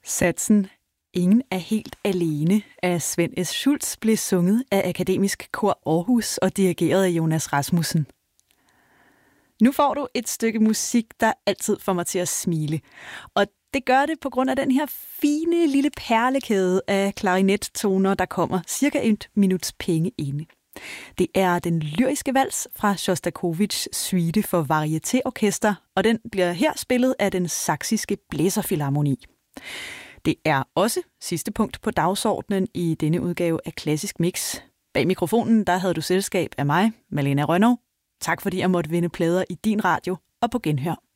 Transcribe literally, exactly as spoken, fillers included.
Satsen "Ingen er helt alene" af Svend S. Schultz blev sunget af Akademisk Kor Aarhus og dirigeret af Jonas Rasmussen. Nu får du et stykke musik, der altid får mig til at smile. Og det gør det på grund af den her fine lille perlekæde af klarinettoner, der kommer cirka et minuts penge inde. Det er den lyriske vals fra Sjostakovitjs suite for varietéorkester, og den bliver her spillet af den saksiske blæserfilharmoni. Det er også sidste punkt på dagsordenen i denne udgave af Klassisk Mix. Bag mikrofonen der havde du selskab af mig, Malene Rønnow. Tak fordi jeg måtte vinde plader i din radio og på genhør.